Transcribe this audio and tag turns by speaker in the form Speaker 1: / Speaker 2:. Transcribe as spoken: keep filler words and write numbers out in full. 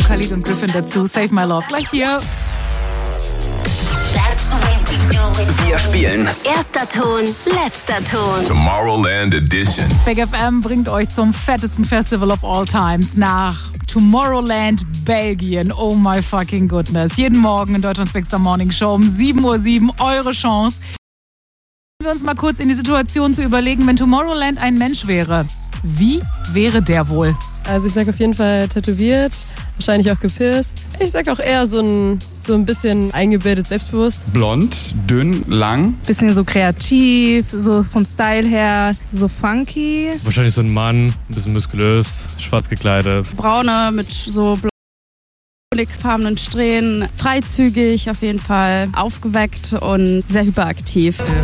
Speaker 1: Khalid und Griffin dazu. Save My Love. Gleich hier.
Speaker 2: Wir spielen
Speaker 3: Erster Ton, letzter Ton.
Speaker 4: Tomorrowland Edition.
Speaker 1: Big F M bringt euch zum fettesten Festival of all times nach Tomorrowland, Belgien. Oh my fucking goodness. Jeden Morgen in Deutschlands Big Star Morning Show um sieben Uhr sieben eure Chance. Wir uns mal kurz in die Situation zu überlegen, wenn Tomorrowland ein Mensch wäre. Wie wäre der wohl?
Speaker 5: Also ich sag auf jeden Fall tätowiert, wahrscheinlich auch gepisst. Ich sag auch eher so ein, so ein bisschen eingebildet, selbstbewusst.
Speaker 6: Blond, dünn, lang.
Speaker 7: Bisschen so kreativ, so vom Style her, so funky.
Speaker 8: Wahrscheinlich so ein Mann, ein bisschen muskulös, schwarz gekleidet.
Speaker 9: Braune mit so honigfarbenen Strähnen, freizügig auf jeden Fall, aufgeweckt und sehr hyperaktiv.